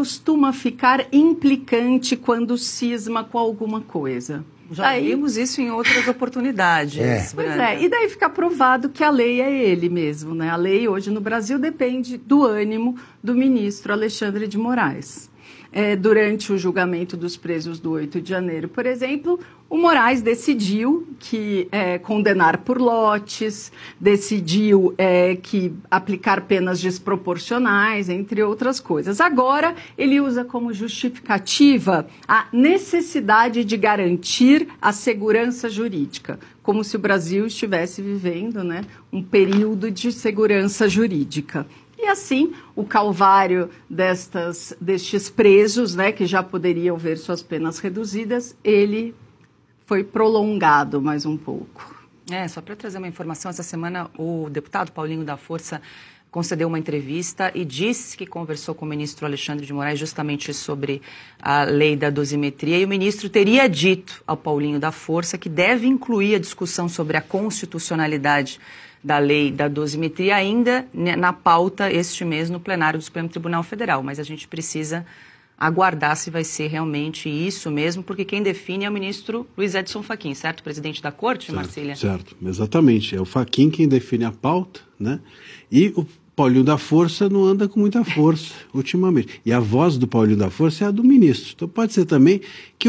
costuma ficar implicante quando cisma com alguma coisa. Já vimos isso em outras oportunidades. Pois e daí fica provado que a lei é ele mesmo, né? A lei hoje no Brasil depende do ânimo do ministro Alexandre de Moraes. Durante o julgamento dos presos do 8 de janeiro, por exemplo, o Moraes decidiu que condenar por lotes, decidiu que aplicar penas desproporcionais, entre outras coisas. Agora, ele usa como justificativa a necessidade de garantir a segurança jurídica, como se o Brasil estivesse vivendo, né, um período de segurança jurídica. E assim, o calvário destes presos, né, que já poderiam ver suas penas reduzidas, ele foi prolongado mais um pouco. Só para trazer uma informação, essa semana o deputado Paulinho da Força concedeu uma entrevista e disse que conversou com o ministro Alexandre de Moraes justamente sobre a lei da dosimetria, e o ministro teria dito ao Paulinho da Força que deve incluir a discussão sobre a constitucionalidade da lei da dosimetria ainda na pauta este mês no plenário do Supremo Tribunal Federal, mas a gente precisa aguardar se vai ser realmente isso mesmo, porque quem define é o ministro Luiz Edson Fachin, certo? Presidente da Corte, Marcília? Certo, exatamente. É o Fachin quem define a pauta, né? E o Paulinho da Força não anda com muita força ultimamente. E a voz do Paulinho da Força é a do ministro. Então pode ser também que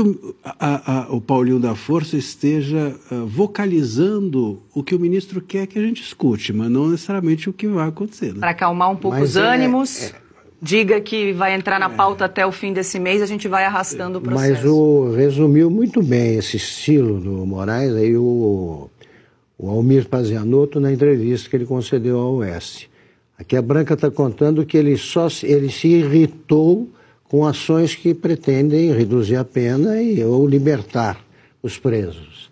o Paulinho da Força esteja vocalizando o que o ministro quer que a gente escute, mas não necessariamente o que vai acontecer. Né? Para acalmar um pouco os ânimos, diga que vai entrar na pauta até o fim desse mês, a gente vai arrastando o processo. Mas resumiu muito bem esse estilo do Moraes, aí o Almir Pazianotto na entrevista que ele concedeu ao Oeste. Aqui a Branca está contando que ele se irritou com ações que pretendem reduzir a pena ou libertar os presos.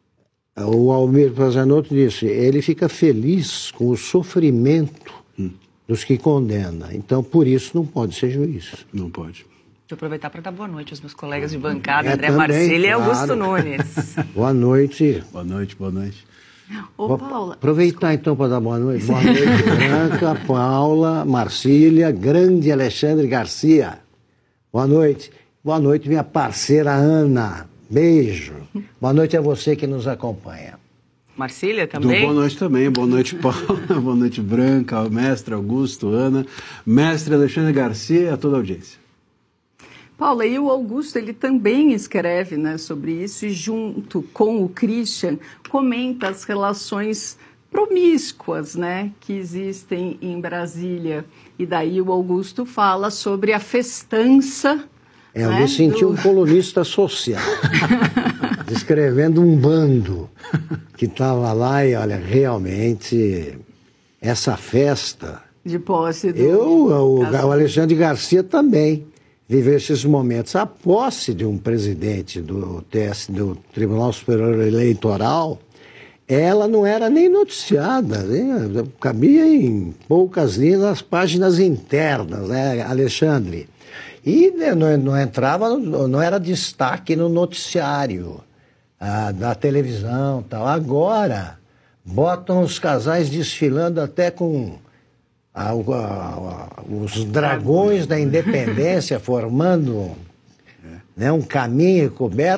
O Almir Pazianotto disse, ele fica feliz com o sofrimento dos que condena. Então, por isso, não pode ser juiz. Não pode. Deixa eu aproveitar para dar boa noite aos meus colegas de bancada, André Marcília e Augusto Nunes. Boa noite. Boa noite, boa noite. Ô, Paula. Aproveitar então para dar boa noite. Boa noite, Branca, Paula, Marcília, grande Alexandre Garcia. Boa noite. Boa noite, minha parceira Ana. Beijo. Boa noite a você que nos acompanha. Marcília também? Boa noite também. Boa noite, Paula. Boa noite, Branca, mestre Augusto, Ana, mestre Alexandre Garcia e a toda a audiência. Paula, e o Augusto, ele também escreve, né, sobre isso e junto com o Christian comenta as relações promíscuas, né, que existem em Brasília. E daí o Augusto fala sobre a festança. Eu me senti um colunista social, descrevendo um bando que estava lá e, olha, realmente, essa festa... De posse do... o Alexandre Garcia também viveu esses momentos. A posse de um presidente do Tribunal Superior Eleitoral, ela não era nem noticiada, né? Cabia em poucas linhas nas páginas internas, né, Alexandre? E não entrava, não era destaque no noticiário da televisão tal. Agora, botam os casais desfilando até com os dragões da independência formando, né, um caminho coberto.